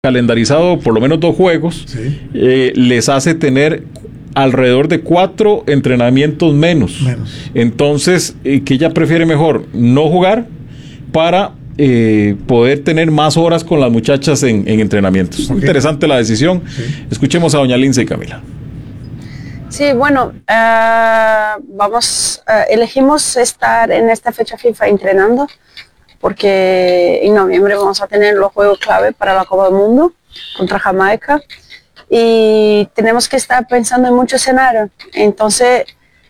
calendarizado por lo menos 2 juegos, Sí. Les hace tener alrededor de 4 entrenamientos menos. Entonces, que ella prefiere mejor no jugar para poder tener más horas con las muchachas en entrenamientos. Okay. Interesante la decisión. Sí. Escuchemos a doña Lindsay y Camila. Sí, bueno, elegimos estar en esta fecha FIFA entrenando porque en noviembre vamos a tener los juegos clave para la Copa del Mundo contra Jamaica y tenemos que estar pensando en muchos escenarios. Entonces,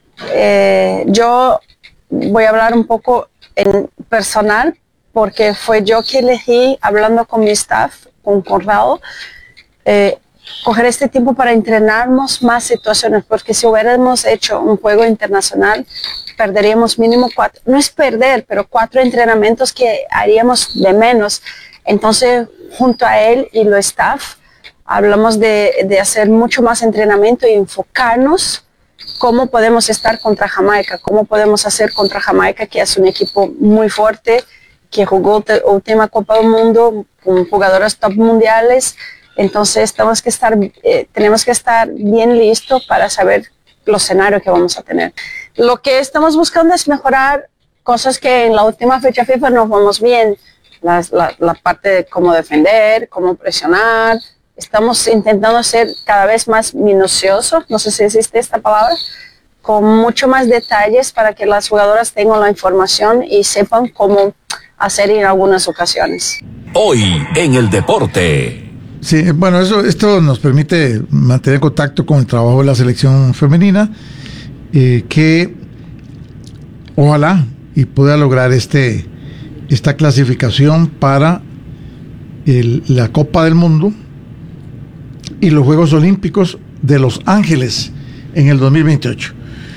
yo voy a hablar un poco en personal porque fue yo que elegí, hablando con mi staff, concordado, coger este tiempo para entrenarnos más situaciones, porque si hubiéramos hecho un juego internacional, perderíamos mínimo 4, no es perder, pero 4 entrenamientos que haríamos de menos. Entonces, junto a él y los staff, hablamos de hacer mucho más entrenamiento y enfocarnos cómo podemos estar contra Jamaica, cómo podemos hacer contra Jamaica, que es un equipo muy fuerte, que jugó última Copa del Mundo con jugadoras top mundiales. Entonces tenemos que estar bien listos para saber los escenarios que vamos a tener. Lo que estamos buscando es mejorar cosas que en la última fecha FIFA nos vamos bien. La parte de cómo defender, cómo presionar. Estamos intentando ser cada vez más minuciosos, no sé si existe esta palabra, con mucho más detalles para que las jugadoras tengan la información y sepan cómo hacer en algunas ocasiones. Hoy en el deporte. Sí, bueno, esto nos permite mantener contacto con el trabajo de la selección femenina, que ojalá y pueda lograr esta clasificación para la Copa del Mundo y los Juegos Olímpicos de Los Ángeles en el 2028.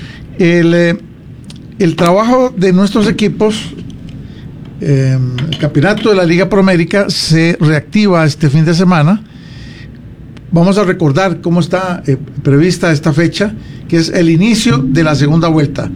El trabajo de nuestros equipos, el campeonato de la Liga Proamérica se reactiva este fin de semana. Vamos a recordar cómo está prevista esta fecha, que es el inicio de la segunda vuelta.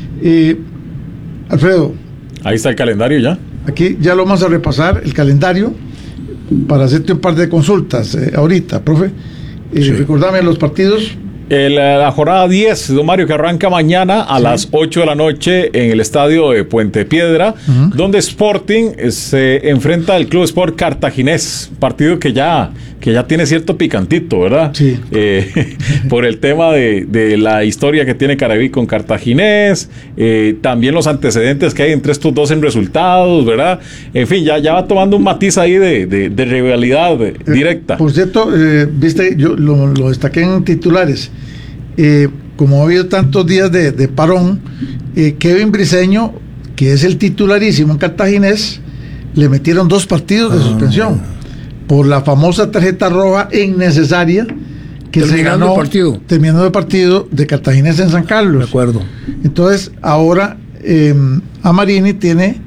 Alfredo, ahí está el calendario ya. Aquí ya lo vamos a repasar, el calendario, para hacerte un par de consultas ahorita, profe. Sí. Recordame los partidos. La jornada 10, don Mario, que arranca mañana a las 8 de la noche en el estadio de Puente Piedra, donde Sporting se enfrenta al Club Sport Cartaginés, partido que ya tiene cierto picantito, ¿verdad? Sí. Por el tema de la historia que tiene Caraví con Cartaginés, también los antecedentes que hay entre estos dos en resultados, ¿verdad? En fin, ya va tomando un matiz ahí de rivalidad directa. Por cierto, viste, yo lo destaqué en titulares. Como ha habido tantos días de parón, Kevin Briceño, que es el titularísimo en Cartaginés, le metieron 2 partidos de suspensión por la famosa tarjeta roja innecesaria que se ganó terminando el partido de Cartaginés en San Carlos. De acuerdo. Entonces ahora Amarini tiene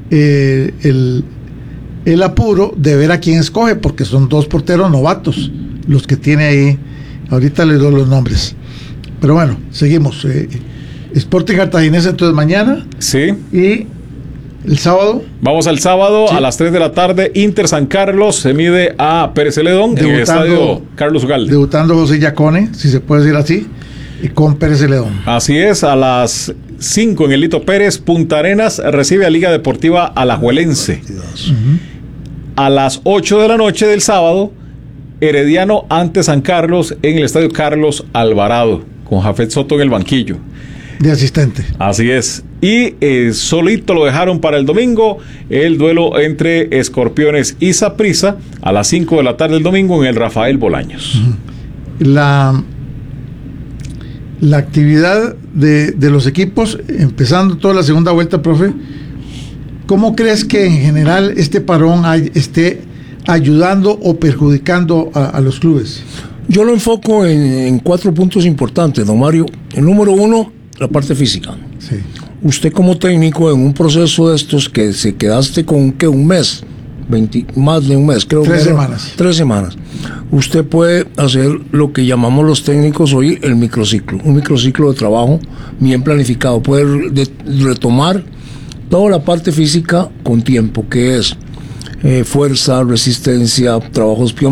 el apuro de ver a quién escoge, porque son 2 porteros novatos los que tiene ahí. Ahorita les doy los nombres. Pero bueno, seguimos. Sporting Cartaginés entonces mañana. Sí. Y el sábado. Vamos al sábado a las 3 de la tarde. Inter San Carlos se mide a Pérez Celedón en el estadio Carlos Ugalde. Debutando José Yacone, si se puede decir así, y con Pérez Celedón. Así es, a las 5 en el Lito Pérez, Punta Arenas recibe a Liga Deportiva Alajuelense. A las 8 de la noche del sábado, Herediano ante San Carlos en el estadio Carlos Alvarado, con Jafet Soto en el banquillo. De asistente. Así es. Y solito lo dejaron para el domingo, el duelo entre Escorpiones y Saprissa, a las 5 de la tarde del domingo en el Rafael Bolaños. La actividad de los equipos, empezando toda la segunda vuelta, profe, ¿cómo crees que en general este parón esté ayudando o perjudicando a los clubes? Yo lo enfoco en 4 puntos importantes, don Mario. El número 1, la parte física. Sí. Usted como técnico en un proceso de estos que se quedaste con un mes, más de un mes, creo 3 semanas. 3 semanas. Usted puede hacer lo que llamamos los técnicos hoy el microciclo, un microciclo de trabajo bien planificado. Puede retomar toda la parte física con tiempo, que es fuerza, resistencia, trabajos